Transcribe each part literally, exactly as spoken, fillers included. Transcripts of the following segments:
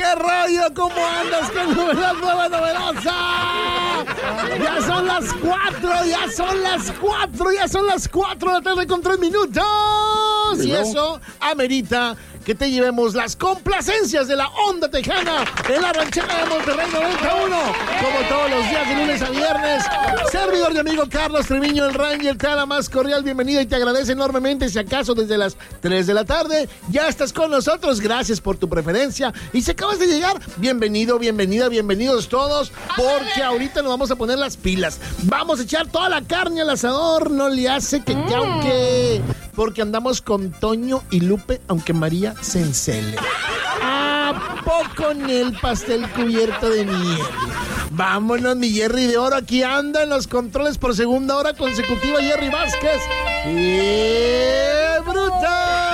¿Qué rollo? ¿Cómo andas? ¿Qué novedad nueva, novedosa? Ya son las cuatro, ya son las cuatro, ya son las cuatro de la tarde con tres minutos. Y eso amerita que te llevemos las complacencias de la onda tejana en la ranchera de Monterrey noventa y uno, como todos los días de lunes a viernes. Servidor y amigo Carlos Treviño, el Ranger, te da la más cordial bienvenida y te agradece enormemente si acaso desde las tres de la tarde ya estás con nosotros. Gracias por tu preferencia y si acabas de llegar, bienvenido, bienvenida, bienvenidos todos, porque ahorita nos vamos a poner las pilas. Vamos a echar toda la carne al asador, no le hace que yauque, porque andamos con Toño y Lupe, aunque María se encele. ¿A poco en el pastel cubierto de miel? Vámonos, mi Jerry de oro, aquí anda en los controles por segunda hora consecutiva, Jerry Vázquez. ¡Eh, bruto!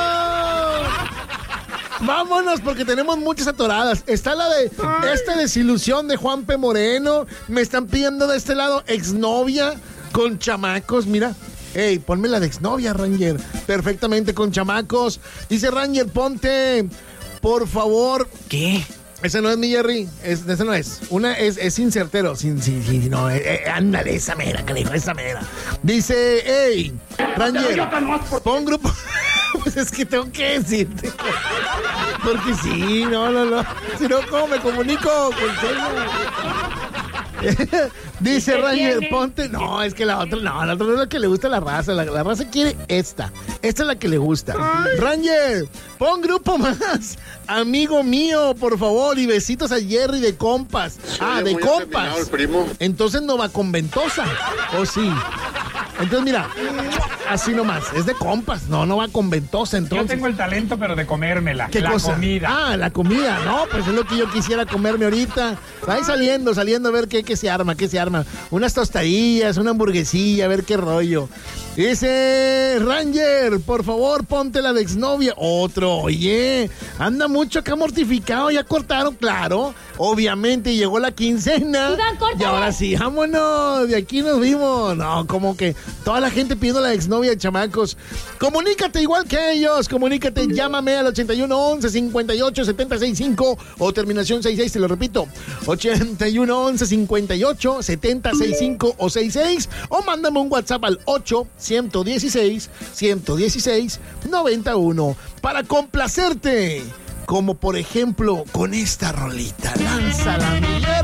Vámonos, porque tenemos muchas atoradas. Está la de esta desilusión de Juan P. Moreno. Me están pidiendo de este lado exnovia con chamacos, mira. Ey, ponme la de exnovia, Ranger. Perfectamente con chamacos. Dice Ranger, ponte, por favor. ¿Qué? Ese no es mi Jerry. Es, ese no es. Una es, es sin certero. Sin, sin, sin, no, eh, eh, ándale, esa mera, canijo, esa mera. Dice, hey, Ranger, pon grupo. Pues es que tengo que decirte. Porque sí, no, no, no. Si no, ¿cómo me comunico con Dice Ranger, tiene? Ponte. No, es que la otra, no, la otra no es la que le gusta a la raza. La, la raza quiere esta. Esta es la que le gusta. Ay. Ranger, pon grupo más. Amigo mío, por favor. Y besitos a Jerry de compas. Sí, ah, de compas. Primo. Entonces no va con Ventosa. ¿O sí? Entonces, mira, así nomás. Es de compas. No, no va con Ventosa, entonces. Yo tengo el talento, pero de comérmela. ¿Qué la cosa? comida. Ah, la comida. No, pues es lo que yo quisiera comerme ahorita. Ahí saliendo, saliendo a ver qué, qué se arma, qué se arma. Unas tostadillas, una hamburguesilla, a ver qué rollo. Dice Ranger, por favor, ponte la de exnovia. Otro, oye, anda mucho acá mortificado. Ya cortaron, claro. Obviamente llegó la quincena. Y ahora sí, vámonos. De aquí nos vimos. No, como que toda la gente pidiendo la exnovia de chamacos. Comunícate igual que ellos. Comunícate, llámame al ochenta y uno once cincuenta y ocho setenta sesenta y cinco o terminación sesenta y seis, te lo repito. ochenta y uno once cincuenta y ocho setenta sesenta y cinco o sesenta y seis o mándame un WhatsApp al ocho ciento dieciséis ciento dieciséis noventa y uno para complacerte. Como por ejemplo con esta rolita. Lánzala, Miguel.